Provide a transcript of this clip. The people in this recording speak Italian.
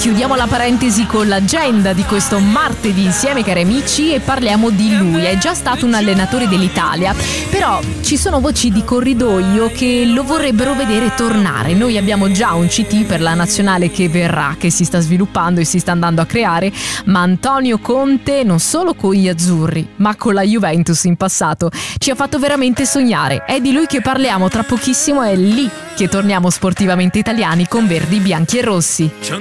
Chiudiamo la parentesi con l'agenda di questo martedì insieme, cari amici, e parliamo di lui. È già stato un allenatore dell'Italia, però ci sono voci di corridoio che lo vorrebbero vedere tornare. Noi abbiamo già un CT per la nazionale che verrà, che si sta sviluppando e si sta andando a creare, ma Antonio Conte, non solo con gli azzurri, ma con la Juventus in passato, ci ha fatto veramente sognare. È di lui che parliamo tra pochissimo, è lì che torniamo sportivamente italiani con verdi, bianchi e rossi.